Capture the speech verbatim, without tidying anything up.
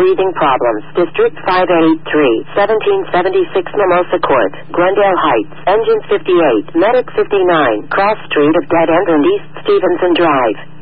breathing problems. District five eighty-three, seventeen seventy-six Mimosa Court, Glendale Heights, Engine fifty-eight, Medic fifty-nine, Cross Street of Dead End and East Stevenson Drive.